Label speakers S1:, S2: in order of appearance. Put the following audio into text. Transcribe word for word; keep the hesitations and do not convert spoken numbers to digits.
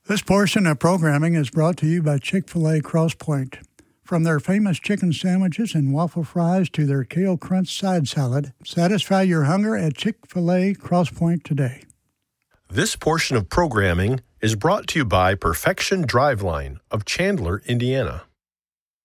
S1: This portion of programming is brought to you by Chick-fil-A Cross Point. From their famous chicken sandwiches and waffle fries to their kale crunch side salad, satisfy your hunger at Chick-fil-A Cross Point today.
S2: This portion of programming is brought to you by Perfection Driveline of Chandler, Indiana.